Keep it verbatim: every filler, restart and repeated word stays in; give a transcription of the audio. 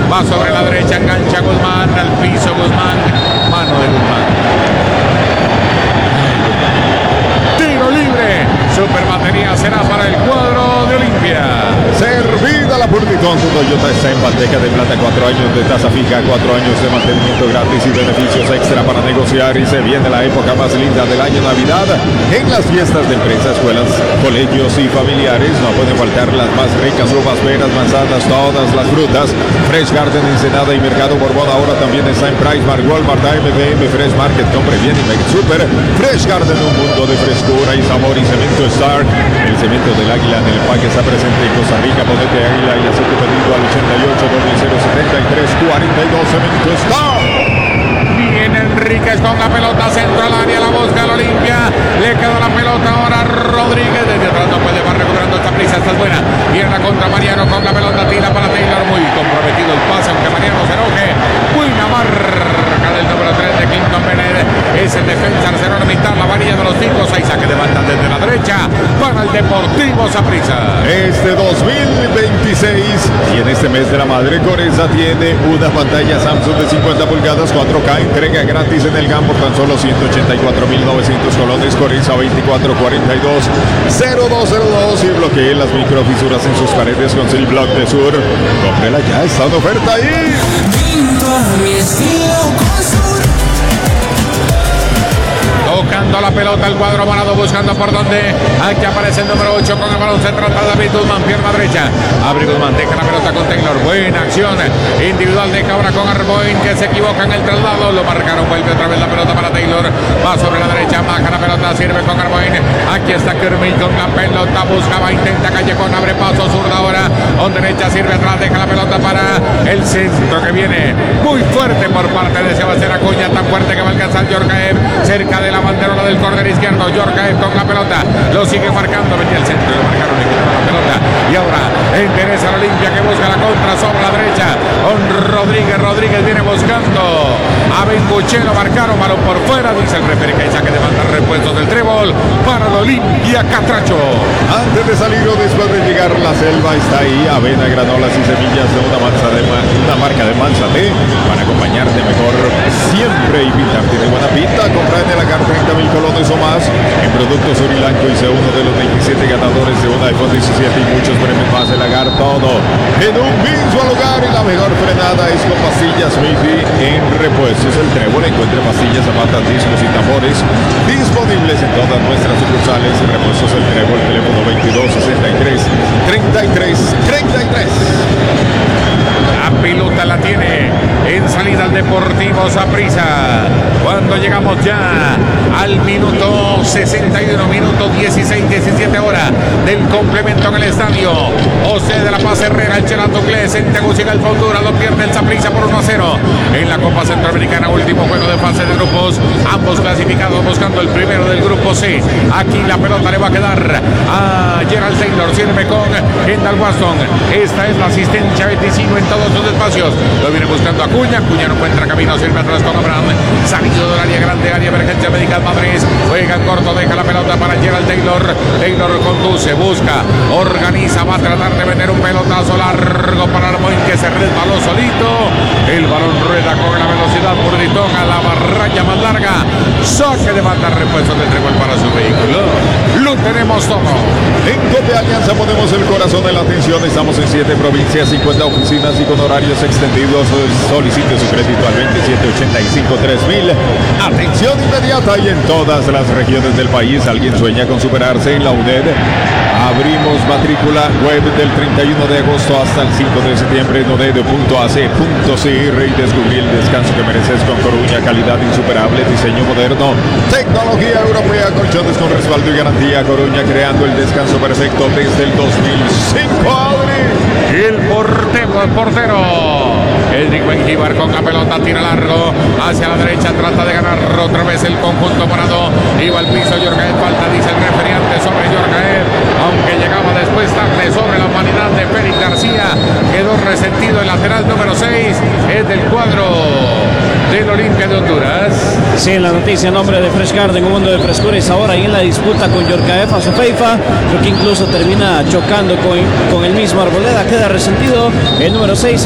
Va sobre la derecha, engancha Guzmán, al piso Guzmán, mano de Guzmán. Tiro libre, super batería será para el cuadro de Olimpia. Servida la Purditón, tu Toyota está en bandeja de plata, cuatro años de tasa fija, cuatro años de mantenimiento gratis y beneficios extra para negociar. Y se viene la época más linda del año, Navidad. En las fiestas de empresas, escuelas, colegios y familiares no pueden faltar las más ricas uvas, peras, manzanas, todas las frutas. Fresh Garden, Ensenada y Mercado Borbón ahora también está en Pricemart, Walmart, A M P M, Fresh Market. Compre bien y Make Super. Fresh Garden, un mundo de frescura y sabor. Y Cemento Star, el cemento del Águila en el empaque está presente en Costa Rica. Ponete Águila y hace tu pedido al ochenta y ocho, cero setenta y tres, cuarenta y dos. Cemento Star. Viene Enríquez con la pelota, centro al área, la busca la Olimpia. Le queda la pelota ahora Rodríguez. Desde atrás no puede, va recuperando esta prisa, esta es buena. Viene contra Mariano con la pelota, tira para Taylor. Muy comprometido el pase, aunque Mariano se enoje. Buena marca del número tres de Clinton Benet. Es el defensa, cerró la mitad, la varilla de los cinco. Seis saque de banda desde la derecha para el Deportivo Saprissa. Este dos mil veintiséis y en este mes de la madre, Coreza tiene una pantalla Samsung de cincuenta pulgadas cuatro K, entrega gratis en el GAM por tan solo ciento ochenta y cuatro mil novecientos colones. Coreza veinticuatro cuarenta y dos, cero dos cero dos y bloquee las microfisuras en sus paredes con Sil Block de Sur. Cómprela ya, está de oferta ahí. Tocando la pelota el cuadro morado, buscando por donde. Aquí aparece el número ocho con el balón. Se trata de David Guzmán, pierna derecha. Abre Guzmán, deja la pelota con Taylor. Buena acción individual de Cabra con Arboin, que se equivoca en el traslado. Lo marcaron, vuelve otra vez la pelota para Taylor. Va sobre la derecha, baja la pelota, sirve con Arboin. Aquí está Kermit con la pelota, buscaba, intenta Callejón, abre paso, zurda ahora. Con derecha, sirve atrás, deja la pelota para el centro que viene muy fuerte por parte de Sebastián Acuña. Tan fuerte que va a alcanzar Yorkaev cerca de la banderola del córner izquierdo. Yorkaev con la pelota, lo sigue marcando, venía el centro, lo marcaron, le quitaron la pelota y ahora endereza la Olimpia que busca la contra sobre la derecha con Rodríguez. Rodríguez viene buscando a Bengochea, marcaron, balón por fuera, dice el referee que hay saque de banda, repuestos del trébol para la Olimpia Catracho. Antes de salir o después de llegar, la selva está ahí, avena, granolas y semillas de una, manza de ma una marca de Manzate para acompañarte mejor siempre y pintarte de buena pinta. Compra en el Agar treinta mil colones o más en productos Urilancho y sea uno de los veintisiete ganadores de un iPhone diecisiete y muchos premios más. El Agar, todo en un mismo lugar, y la mejor frenada es con pastillas Miffy en repuestos El Trébol. Encuentre pastillas, zapatas, discos y tambores disponibles en todas nuestras sucursales. Repuestos El Trébol, teléfono veintidós sesenta y tres treinta y tres treinta y tres. La pelota la tiene en salida al Deportivo Saprissa. Cuando llegamos ya al minuto sesenta y uno, minuto dieciséis, diecisiete horas del complemento en el estadio José de la Paz Herrera, el Chelato Glés, en Tegucigalpa, Honduras, lo pierde el Saprissa por uno a cero en la Copa Centroamericana, último juego de fase de grupos, ambos clasificados buscando el primero del grupo C. Aquí la pelota le va a quedar a Gerald Taylor, sirve con Kendall Waston. Esta es la asistencia veinticinco en todos sus espacios, lo viene buscando Acuña. Acuña no encuentra camino, sirve atrás con Abraham, salido del área grande, área emergencia médica Madrid, juega en corto, deja la pelota para Gerald Taylor. Taylor conduce, busca, organiza, va a tratar de meter un pelotazo largo para Armoin, que se resbaló solito. El balón rueda con la velocidad Purditón a la barraya más larga. Saque de banda, repuesto del Trébol para su vehículo. Lo tenemos todo. En Cope Alianza ponemos el corazón en la atención. Estamos en siete provincias, cincuenta oficinas y con horarios extendidos. Solicite su crédito al veintisiete ochenta y cinco tres mil. Atención inmediata, y en todas las regiones del país. ¿Alguien sueña con superarse en la U N E D? Abrimos matrícula web del treinta y uno de agosto hasta el cinco de septiembre en uned punto a c punto c r y descubrí el descanso que mereces con Coruña. Calidad insuperable, diseño moderno, tecnología europea, colchones con respaldo y garantía. Coruña, creando el descanso perfecto desde el dos mil cinco. Y el portero, el portero Edric Benjíbar con la pelota, tira largo hacia la derecha, trata de ganar otra vez el conjunto morado. Iba al piso Yorkaev, falta, dice el referiante sobre Yorkaev, aunque llegaba después tarde sobre la humanidad de Félix García. Quedó resentido el lateral número seis, es del cuadro del Olimpia de Honduras. Sí, en la noticia, nombre de Fresh Garden, un mundo de frescura y sabor ahí en la disputa con Yorkaev a Sofeifa. Creo que incluso termina chocando con, con el mismo Arboleda, queda resentido el número seis.